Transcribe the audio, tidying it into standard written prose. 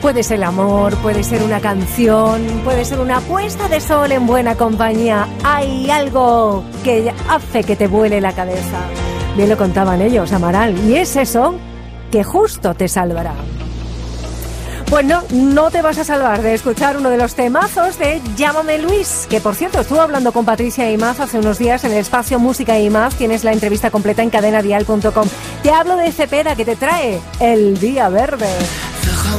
Puede ser el amor, puede ser una canción, puede ser una puesta de sol en buena compañía. Hay algo que hace que te vuele la cabeza. Bien lo contaban ellos, Amaral. Y es eso que justo te salvará. Pues no te vas a salvar de escuchar uno de los temazos de Llámame Luis, que por cierto estuvo hablando con Patricia Imaz hace unos días en el espacio Música Imaz. Tienes la entrevista completa en cadenadial.com. Te hablo de Cepeda, que te trae El Día Verde.